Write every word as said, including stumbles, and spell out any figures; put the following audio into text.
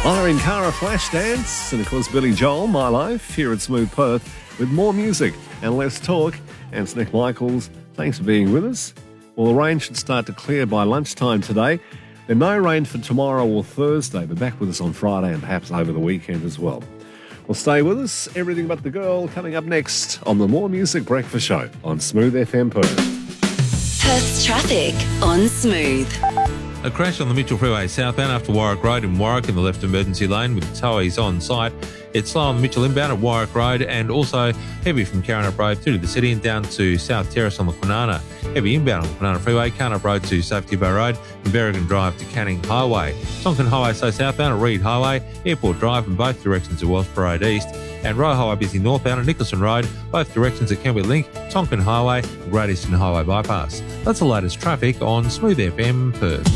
Irene Cara, Flashdance, and of course Billy Joel, My Life, here at Smooth Perth with more music and less talk. And it's Nick Michaels. Thanks for being with us. Well, the rain should start to clear by lunchtime today. There's no rain for tomorrow or Thursday, but back with us on Friday and perhaps over the weekend as well. Well, stay with us. Everything But the Girl coming up next on the More Music Breakfast Show on Smooth F M Perth. Perth's traffic on Smooth. A crash on the Mitchell Freeway southbound after Warwick Road in Warwick in the left emergency lane with towies on site. It's slow on the Mitchell inbound at Warwick Road and also heavy from Karrinyup Road through to the city and down to South Terrace on the Kwinana. Heavy inbound on the Kwinana Freeway, Karrinyup Road to Safety Bay Road and Berrigan Drive to Canning Highway. Tonkin Highway so southbound at Reed Highway, Airport Drive in both directions at Wellsborough Road East. And Royal Highway busy northbound at Nicholson Road, both directions at Kenway Link, Tonkin Highway and Great Eastern Highway bypass. That's the latest traffic on Smooth F M Perth.